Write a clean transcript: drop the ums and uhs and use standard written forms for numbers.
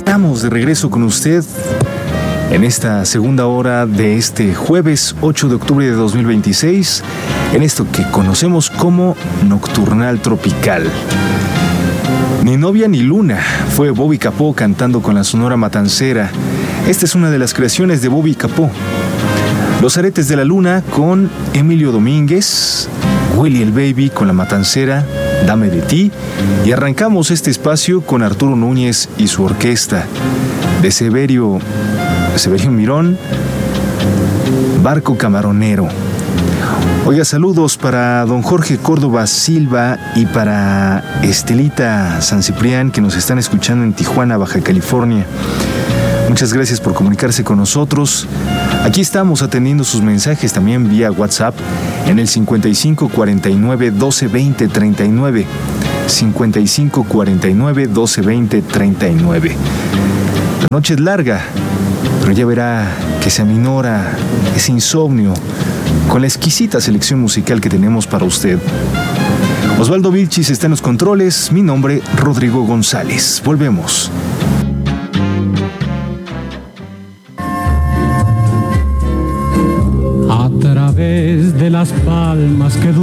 Estamos de regreso con usted en esta segunda hora de este jueves 8 de octubre de 2026, en esto que conocemos como Nocturnal Tropical. Ni novia ni luna fue Bobby Capó cantando con la Sonora Matancera. Esta es una de las creaciones de Bobby Capó. Los Aretes de la Luna con Emilio Domínguez, Willy el Baby con la Matancera, Dame de ti, y arrancamos este espacio con Arturo Núñez y su orquesta, de Severio Mirón, Barco Camaronero. Oiga, saludos para don Jorge Córdoba Silva y para Estelita San Ciprián, que nos están escuchando en Tijuana, Baja California. Muchas gracias por comunicarse con nosotros. Aquí estamos atendiendo sus mensajes también vía WhatsApp en el 55 49 12 20 39. 55 49 12 20 39. La noche es larga, pero ya verá que se aminora ese insomnio con la exquisita selección musical que tenemos para usted. Osvaldo Vilchis está en los controles. Mi nombre, Rodrigo González. Volvemos. A través de las palmas que